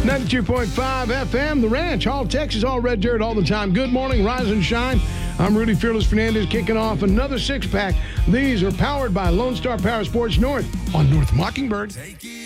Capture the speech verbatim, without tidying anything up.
ninety-two point five F M, The Ranch, all Texas, all red dirt, all the time. Good morning, rise and shine. I'm Rudy Fearless Fernandez, kicking off another six-pack. These are powered by Lone Star Power Sports North on North Mockingbird. Take it